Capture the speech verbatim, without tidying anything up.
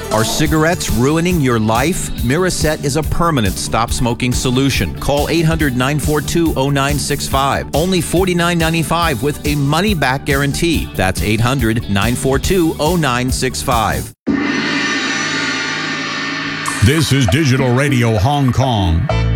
Are cigarettes ruining your life? Miraset is a permanent stop-smoking solution. Call eight hundred, nine four two, zero nine six five. Only forty-nine ninety-five with a money-back guarantee. That's eight hundred, nine four two, zero nine six five. This is Digital Radio Hong Kong.